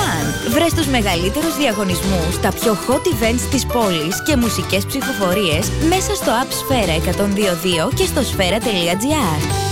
Fun. Βρες τους μεγαλύτερους διαγωνισμούς, τα πιο hot events της πόλης και μουσικές ψηφοφορίες μέσα στο App Sfera 102.2 και στο sfera.gr.